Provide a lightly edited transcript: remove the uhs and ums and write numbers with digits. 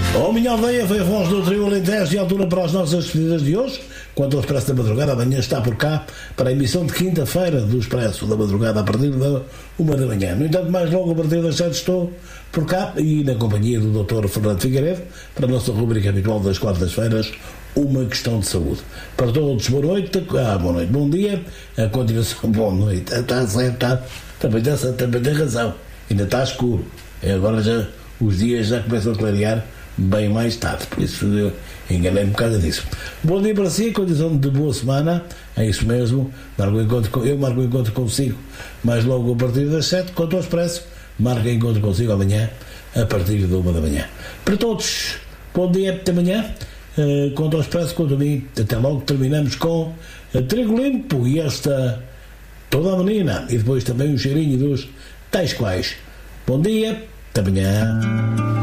Oh, minha aldeia, foi a voz do Trio Alentejo de altura para as nossas despedidas de hoje. Quanto ao Expresso da Madrugada, amanhã está por cá para a emissão de quinta-feira do Expresso da Madrugada a partir da 1 da manhã. No entanto, mais logo a partir das 7 estou por cá e na companhia do Dr. Fernando Figueiredo para a nossa rubrica habitual das quartas-feiras, Uma Questão de Saúde. Para todos, boa noite, bom dia, a continuação, boa noite. Está certo, também tem razão, ainda está escuro. Agora já os dias já começam a clarear bem mais tarde, por isso eu enganei-me por causa disso. Bom dia para si, condição de boa semana, é isso mesmo. Marco um encontro consigo mais logo a partir das 7. Quanto ao Expresso, marco encontro consigo amanhã a partir da 1 da manhã. Para todos, bom dia, até amanhã. Quanto ao Expresso, quanto a mim, até logo. Terminamos com Trigo Limpo e esta Toda a Menina, e depois também o cheirinho dos tais quais. Bom dia, até amanhã.